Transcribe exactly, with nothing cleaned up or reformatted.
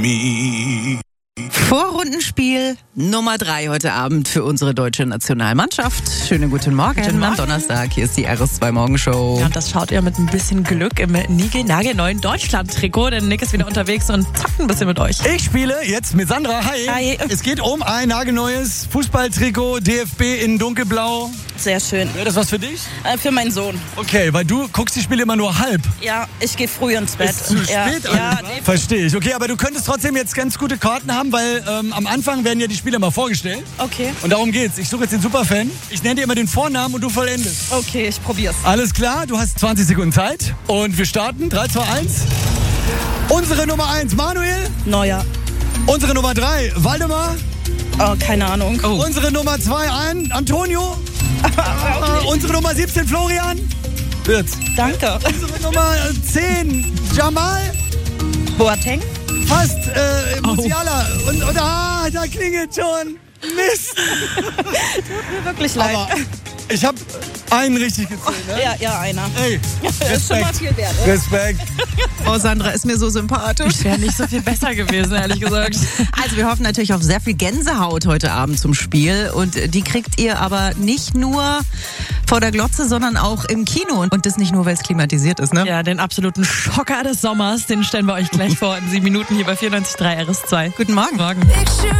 Vorrundenspiel Nummer drei heute Abend für unsere deutsche Nationalmannschaft. Schönen guten Morgen, guten Morgen. am Donnerstag. Hier ist die R S zwei Morgenshow. Ja, und das schaut ihr mit ein bisschen Glück im niegelnagelneuen Deutschland-Trikot, denn Nick ist wieder unterwegs und zockt ein bisschen mit euch. Ich spiele jetzt mit Sandra. Hi. Hi. Es geht um ein nagelneues Fußballtrikot, D F B in dunkelblau. Sehr schön. Wäre das was für dich? Äh, für meinen Sohn. Okay, weil du guckst die Spiele immer nur halb. Ja, ich gehe früh ins Bett. Ist zu ja, spät ja, an. nee. Verstehe ich. Okay, aber du könntest trotzdem jetzt ganz gute Karten haben, weil ähm, am Anfang werden ja die Spiele mal vorgestellt. Okay. Und darum geht's. Ich suche jetzt den Superfan. Ich nenne dir immer den Vornamen und du vollendest. Okay, ich probier's. Alles klar, du hast zwanzig Sekunden Zeit. Und wir starten. drei, zwei, eins. Unsere Nummer eins, Manuel. Neuer. Unsere Nummer drei, Waldemar. Oh, keine Ahnung. Oh. Unsere Nummer zwei, ein, Antonio. äh, unsere Nummer siebzehn, Florian. Wird's. Danke. Unsere Nummer zehn, Jamal. Boateng. Fast, äh, Musiala. Und, und ah, da klingelt schon. Mist. Tut mir wirklich leid. Aber ich habe einen richtig gezählt, ne? Ja, ja, einer. Ey, Das ist schon mal Respekt. viel wert. Oder? Respekt. Oh, Sandra ist mir so sympathisch. Wäre nicht so viel besser gewesen, ehrlich gesagt. Also wir hoffen natürlich auf sehr viel Gänsehaut heute Abend zum Spiel. Und die kriegt ihr aber nicht nur vor der Glotze, sondern auch im Kino. Und das nicht nur, weil es klimatisiert ist, ne? Ja, den absoluten Schocker des Sommers, den stellen wir euch gleich vor in sieben Minuten hier bei vierundneunzig Komma drei R S zwei. Guten Morgen. Morgen.